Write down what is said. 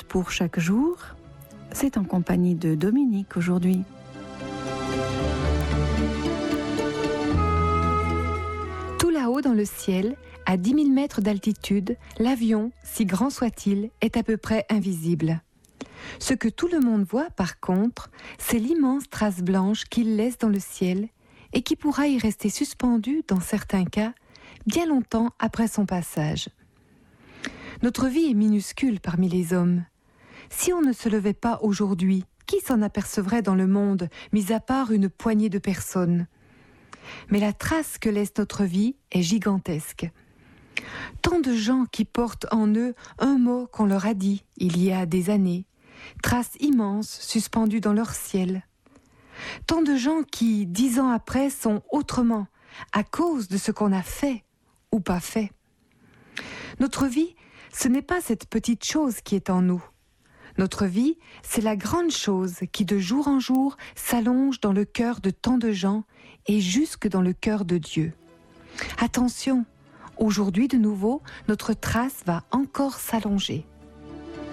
pour chaque jour, c'est en compagnie de Dominique aujourd'hui. Tout là-haut dans le ciel, à 10 000 mètres d'altitude, l'avion, si grand soit-il, est à peu près invisible. Ce que tout le monde voit, par contre, c'est l'immense trace blanche qu'il laisse dans le ciel et qui pourra y rester suspendue, dans certains cas, bien longtemps après son passage. Notre vie est minuscule parmi les hommes. Si on ne se levait pas aujourd'hui, qui s'en apercevrait dans le monde, mis à part une poignée de personnes ? Mais la trace que laisse notre vie est gigantesque. Tant de gens qui portent en eux un mot qu'on leur a dit il y a des années, traces immenses suspendues dans leur ciel. Tant de gens qui, 10 ans après, sont autrement, à cause de ce qu'on a fait ou pas fait. Notre vie, ce n'est pas cette petite chose qui est en nous. Notre vie, c'est la grande chose qui, de jour en jour, s'allonge dans le cœur de tant de gens et jusque dans le cœur de Dieu. Attention, aujourd'hui de nouveau, notre trace va encore s'allonger.